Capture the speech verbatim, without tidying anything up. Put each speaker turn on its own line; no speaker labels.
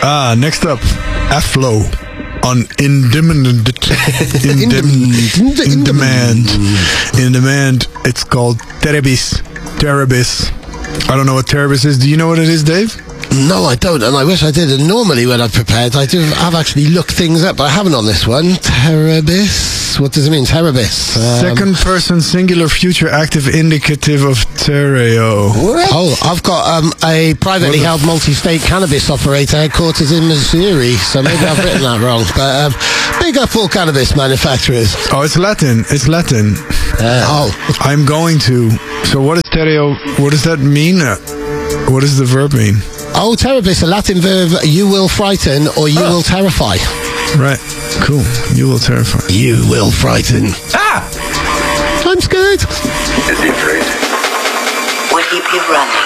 Ah, next up, Aflo on In Demand. In, dem- in Demand. In Demand. It's called Terebis. Terebis. I don't know what Terebis is. Do you know what it is, Dave?
No, I don't, and I wish I did. And normally when I've prepared, I do. I've actually looked things up, but I haven't on this one. Terebis. What does it mean, Terebis? Um,
Second person singular future active indicative of tereo.
What? Oh, I've got um, a privately held multi-state cannabis operator headquarters in Missouri, so maybe I've written that wrong. But um, big up all cannabis manufacturers.
Oh, it's Latin. It's Latin.
Uh, oh.
I'm going to. So what is tereo? What does that mean? Uh, what does the verb mean?
Oh, Terebis, a Latin verb, you will frighten or you oh. will terrify.
Right. Cool. You will terrify.
You will frighten.
Ah!
I'm scared.
Is he afraid?
Will he be running?